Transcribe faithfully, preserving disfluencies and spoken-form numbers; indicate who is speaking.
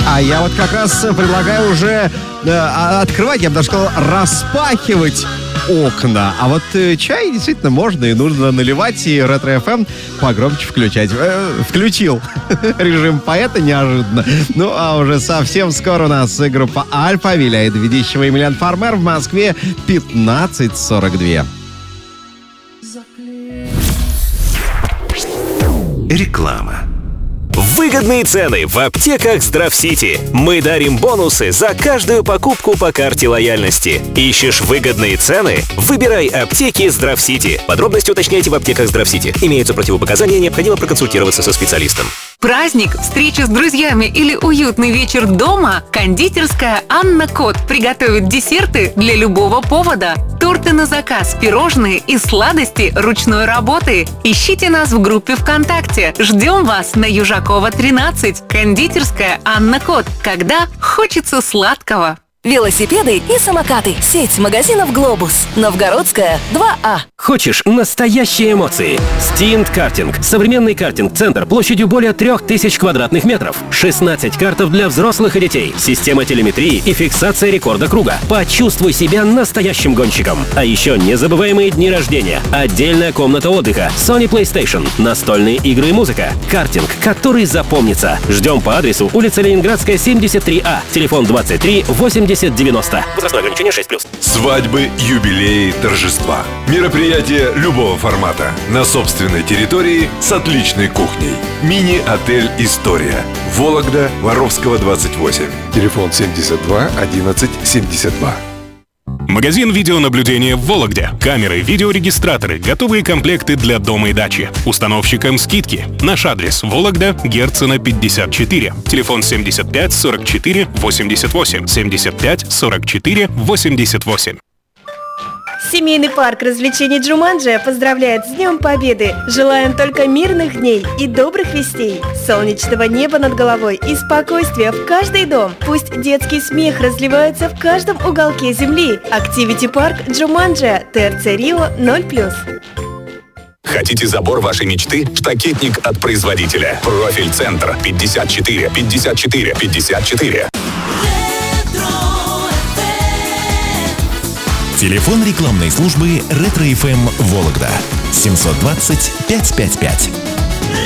Speaker 1: А я вот как раз предлагаю уже э, открывать, я бы даже сказал, распахивать окна. А вот э, чай действительно можно и нужно наливать, и Ретро-эф эм погромче включать. Э, включил режим поэта неожиданно. Ну, а уже совсем скоро у нас группа Альфа, Виляет Ведищева и Милен Фармер в Москве пятнадцать сорок два.
Speaker 2: Реклама. Выгодные цены в аптеках Здравсити. Мы дарим бонусы за каждую покупку по карте лояльности. Ищешь выгодные цены? Выбирай аптеки Здравсити. Подробности уточняйте в аптеках Здравсити. Имеются противопоказания, необходимо проконсультироваться со специалистом.
Speaker 3: Праздник, встреча с друзьями или уютный вечер дома? Кондитерская Анна Кот приготовит десерты для любого повода. Торты на заказ, пирожные и сладости ручной работы. Ищите нас в группе ВКонтакте. Ждем вас на Южакова, тринадцать. Кондитерская Анна Кот. Когда хочется сладкого.
Speaker 4: Велосипеды и самокаты. Сеть магазинов «Глобус». Новгородская, два А.
Speaker 5: Хочешь настоящие эмоции? Стинт Картинг. Современный картинг-центр площадью более трех тысяч квадратных метров. шестнадцать картов для взрослых и детей. Система телеметрии и фиксация рекорда круга. Почувствуй себя настоящим гонщиком. А еще незабываемые дни рождения. Отдельная комната отдыха. Sony PlayStation. Настольные игры и музыка. Картинг, который запомнится. Ждем по адресу улица Ленинградская, семьдесят три А. Телефон двадцать три восемьдесят девяносто. Возрастное ограничение шесть плюс.
Speaker 6: Свадьбы, юбилеи, торжества. Мероприятия любого формата. На собственной территории с отличной кухней. Мини-отель «История». Вологда, Воровского, двадцать восемь. Телефон семьдесят два одиннадцать семьдесят два.
Speaker 7: Магазин видеонаблюдения в Вологде. Камеры, видеорегистраторы, готовые комплекты для дома и дачи. Установщикам скидки. Наш адрес: Вологда, Герцена, пятьдесят четыре. Телефон семьдесят пять сорок четыре восемьдесят восемь. семьдесят пять сорок четыре восемьдесят восемь.
Speaker 8: Семейный парк развлечений Джуманджи поздравляет с Днем Победы! Желаем только мирных дней и добрых вестей, солнечного неба над головой и спокойствия в каждый дом. Пусть детский смех разливается в каждом уголке земли. Activity парк Джуманджи, ТРЦ Рио ноль плюс.
Speaker 9: Хотите забор вашей мечты? Штакетник от производителя. Профиль Центр пятьдесят четыре пятьдесят четыре пятьдесят четыре.
Speaker 10: Телефон рекламной службы Ретро-эф эм Вологда семьсот двадцать пятьсот пятьдесят пять.